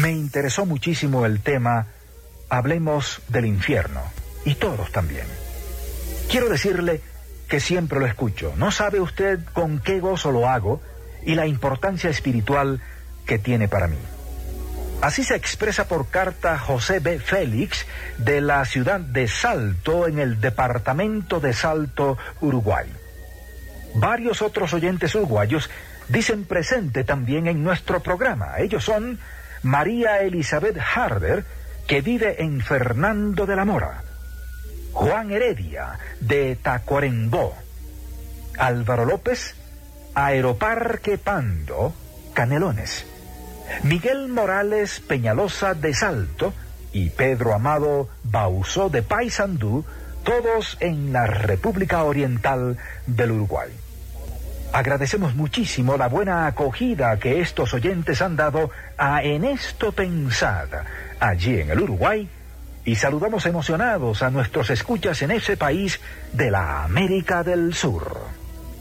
Me interesó muchísimo el tema Hablemos del infierno, y todos también. Quiero decirle que siempre lo escucho. No sabe usted con qué gozo lo hago y la importancia espiritual que tiene para mí. Así se expresa por carta José B. Félix, de la ciudad de Salto, en el departamento de Salto, Uruguay. Varios otros oyentes uruguayos dicen presente también en nuestro programa. Ellos son María Elizabeth Harder, que vive en Fernando de la Mora; Juan Heredia, de Tacuarembó; Álvaro López, Aeroparque Pando, Canelones; Miguel Morales Peñalosa, de Salto; y Pedro Amado Bauzó, de Paysandú, todos en la República Oriental del Uruguay. Agradecemos muchísimo la buena acogida que estos oyentes han dado a En Esto Pensad, allí en el Uruguay, y saludamos emocionados a nuestros escuchas en ese país de la América del Sur.